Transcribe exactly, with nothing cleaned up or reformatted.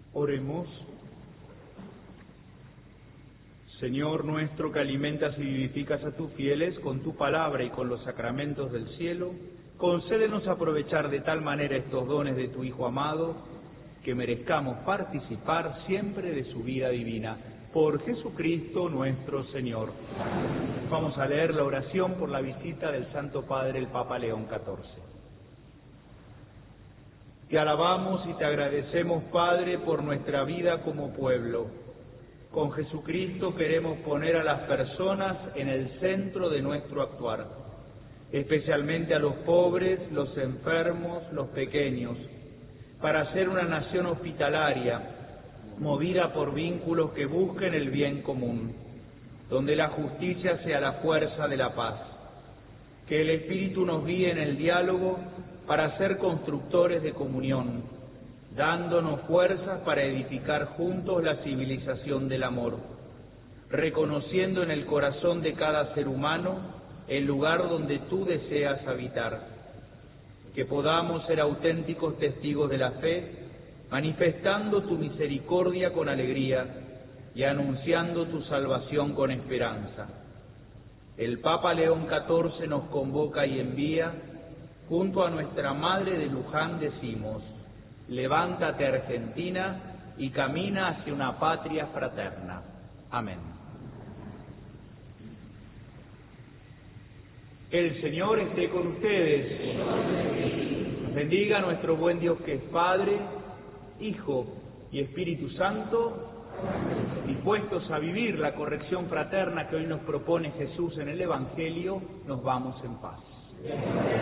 Oremos. Señor nuestro, que alimentas y vivificas a tus fieles con tu palabra y con los sacramentos del cielo, concédenos aprovechar de tal manera estos dones de tu Hijo amado, que merezcamos participar siempre de su vida divina. Por Jesucristo nuestro Señor. Vamos a leer la oración por la visita del Santo Padre, el Papa León catorce. Te alabamos y te agradecemos, Padre, por nuestra vida como pueblo. Con Jesucristo queremos poner a las personas en el centro de nuestro actuar, especialmente a los pobres, los enfermos, los pequeños, para ser una nación hospitalaria, movida por vínculos que busquen el bien común, donde la justicia sea la fuerza de la paz. Que el Espíritu nos guíe en el diálogo para ser constructores de comunión, dándonos fuerzas para edificar juntos la civilización del amor, reconociendo en el corazón de cada ser humano el lugar donde tú deseas habitar. Que podamos ser auténticos testigos de la fe, manifestando tu misericordia con alegría y anunciando tu salvación con esperanza. El Papa León catorce nos convoca y envía. Junto a nuestra Madre de Luján decimos: levántate, Argentina, y camina hacia una patria fraterna. Amén. El Señor esté con ustedes. Nos bendiga nuestro buen Dios, que es Padre, Hijo y Espíritu Santo. Dispuestos a vivir la corrección fraterna que hoy nos propone Jesús en el Evangelio, nos vamos en paz.